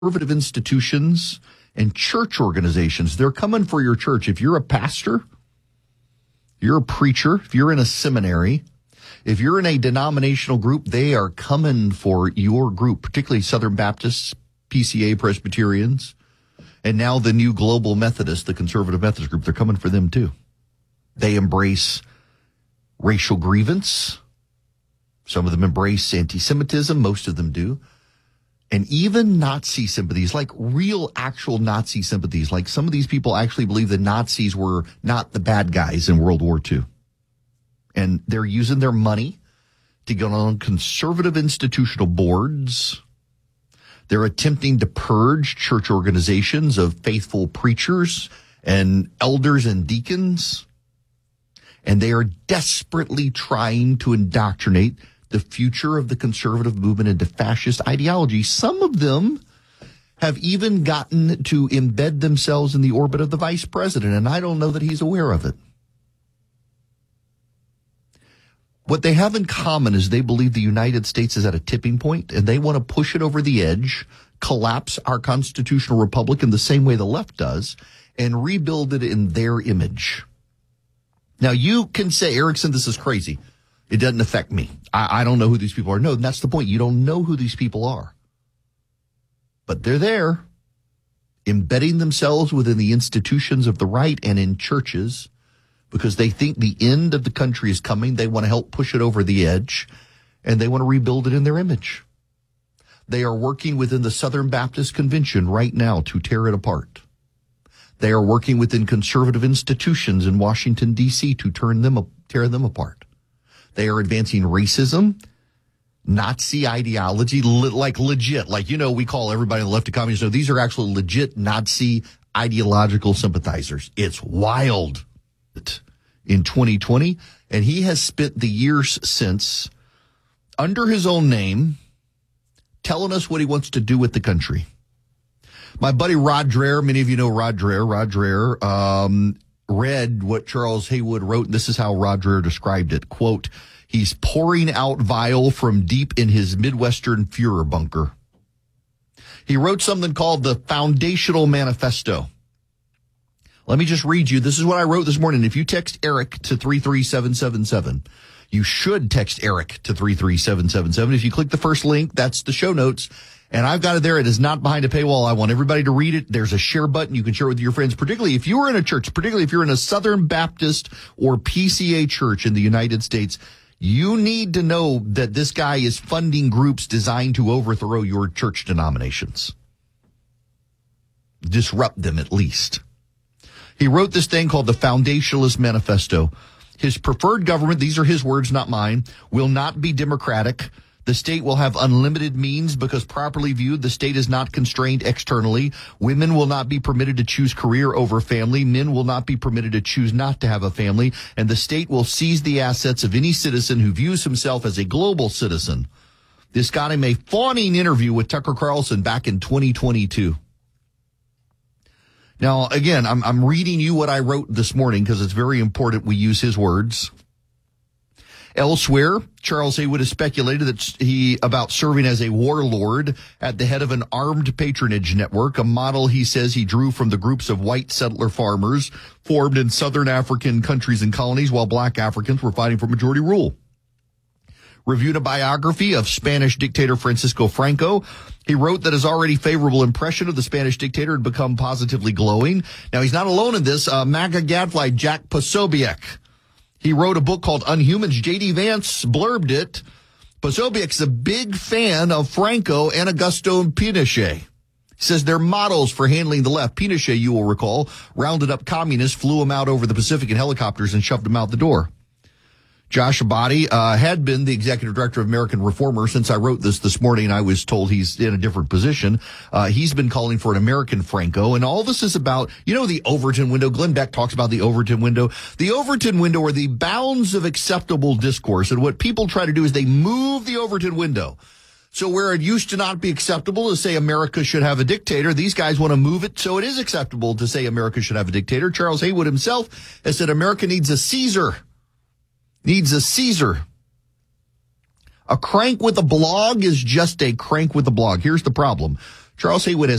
conservative institutions and church organizations. They're coming for your church. If you're a pastor, you're a preacher, if you're in a seminary, if you're in a denominational group, they are coming for your group, particularly Southern Baptists, PCA Presbyterians, and now the new Global Methodist, the conservative Methodist group. They're coming for them too. They embrace racial grievance. Some of them embrace anti-Semitism. Most of them do. And even Nazi sympathies, like real, actual Nazi sympathies. Like some of these people actually believe the Nazis were not the bad guys in World War II. And they're using their money to get on conservative institutional boards. They're attempting to purge church organizations of faithful preachers and elders and deacons. And they are desperately trying to indoctrinate the future of the conservative movement into fascist ideology. Some of them have even gotten to embed themselves in the orbit of the vice president, and I don't know that he's aware of it. What they have in common is they believe the United States is at a tipping point, and they want to push it over the edge, collapse our constitutional republic in the same way the left does, and rebuild it in their image. Now, you can say, Erickson, this is crazy. It doesn't affect me. I don't know who these people are. No, that's the point. You don't know who these people are. But they're there, embedding themselves within the institutions of the right and in churches because they think the end of the country is coming. They want to help push it over the edge, and they want to rebuild it in their image. They are working within the Southern Baptist Convention right now to tear it apart. They are working within conservative institutions in Washington, D.C. to tear them apart. They are advancing racism, Nazi ideology, like legit. Like, we call everybody on the left of communists. No, these are actual legit Nazi ideological sympathizers. It's wild in 2020. And he has spent the years since, under his own name, telling us what he wants to do with the country. My buddy Rod Dreher, many of you know Rod Dreher. Rod Dreher read what Charles Haywood wrote, and this is how Rod Dreher described it. Quote, he's pouring out vile from deep in his Midwestern Führer bunker. He wrote something called the Foundational Manifesto. Let me just read you. This is what I wrote this morning. If you text Eric to 33777, you should text Eric to 33777. If you click the first link, that's the show notes. And I've got it there. It is not behind a paywall. I want everybody to read it. There's a share button. You can share it with your friends, particularly if you are in a church, particularly if you're in a Southern Baptist or PCA church in the United States. You need to know that this guy is funding groups designed to overthrow your church denominations. Disrupt them at least. He wrote this thing called the Foundationalist Manifesto. His preferred government, these are his words, not mine, will not be democratic. The state will have unlimited means because properly viewed, the state is not constrained externally. Women will not be permitted to choose career over family. Men will not be permitted to choose not to have a family. And the state will seize the assets of any citizen who views himself as a global citizen. This got him a fawning interview with Tucker Carlson back in 2022. Now, again, I'm reading you what I wrote this morning because it's very important we use his words. Elsewhere, Charles Haywood has speculated that about serving as a warlord at the head of an armed patronage network, a model he says he drew from the groups of white settler farmers formed in southern African countries and colonies while black Africans were fighting for majority rule. Reviewed a biography of Spanish dictator Francisco Franco. He wrote that his already favorable impression of the Spanish dictator had become positively glowing. Now, he's not alone in this. MAGA gadfly Jack Posobiec. He wrote a book called Unhumans. J.D. Vance blurbed it. Posobiec's a big fan of Franco and Augusto Pinochet. He says they're models for handling the left. Pinochet, you will recall, rounded up communists, flew them out over the Pacific in helicopters, and shoved them out the door. Josh Abadi had been the executive director of American Reformer. Since I wrote this morning, I was told he's in a different position. He's been calling for an American Franco. And all this is about, the Overton window. Glenn Beck talks about the Overton window. The Overton window are the bounds of acceptable discourse. And what people try to do is they move the Overton window. So where it used to not be acceptable to say America should have a dictator, these guys want to move it so it is acceptable to say America should have a dictator. Charles Haywood himself has said America needs a Caesar. Needs a Caesar. A crank with a blog is just a crank with a blog. Here's the problem. Charles Haywood has